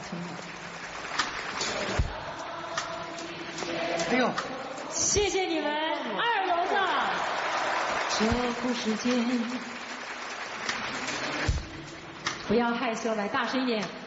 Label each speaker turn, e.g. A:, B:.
A: 听了。
B: 哎呦，
A: 谢谢你们2楼的。这不时间，不要害羞，来大声一点。